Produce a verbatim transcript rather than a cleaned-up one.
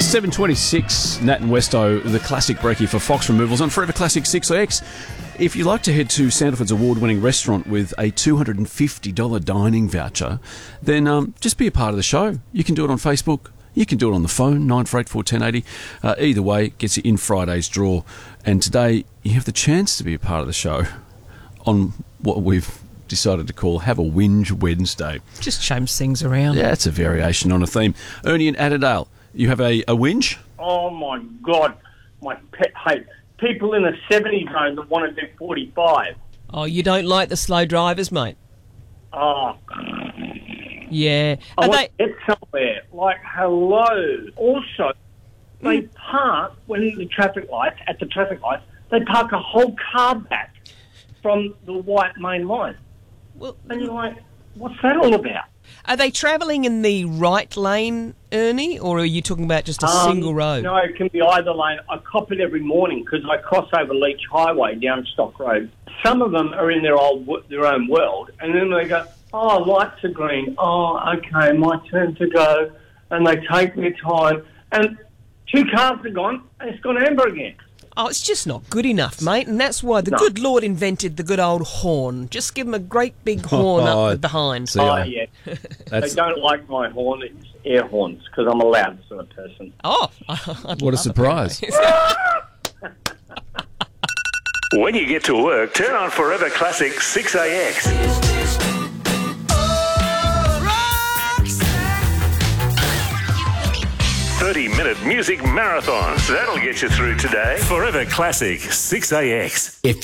seven twenty-six, Nat and Westo, the classic brekkie for Fox Removals on Forever Classic six X. If you'd like to head to Sandalford's award-winning restaurant with a two hundred fifty dollars dining voucher, then um, just be a part of the show. You can do it on Facebook. You can do it on the phone, nine four eight four, one oh eight oh. Uh, either way, it gets you in Friday's draw. And today, you have the chance to be a part of the show on what we've decided to call Have a Whinge Wednesday. Just change things around. Yeah, it's a variation on a theme. Ernie in Adderdale, you have a, a whinge? Oh, my God. My pet hate. People in the seventy zone that want to do forty-five. Oh, you don't like the slow drivers, mate? Oh. Yeah. I Are want they... to get somewhere. Like, hello. Also, they Mm. park, when the traffic lights, at the traffic lights, they park a whole car back from the white main line. Well, And you're like, what's that all about? are they travelling in the right lane, Ernie, or are you talking about just a Um, single road? No, it can be either lane. I cop it every morning because I cross over Leach Highway down Stock Road. Some of them are in their old their own world, and then they go, oh, lights are green. Oh, okay, my turn to go. And they take their time, and two cars are gone, and it's gone amber again. Oh, it's just not good enough, mate, and that's why the No. good Lord invented the good old horn. Just give them a great big horn Oh, up the behind. see, Oh, I- yeah. That's, They don't like my horn. It's air horns because I'm a loud sort of person. Oh, what a surprise. When you get to work, turn on Forever Classic six A X. thirty-minute music marathons. That'll get you through today. Forever Classic six A X. If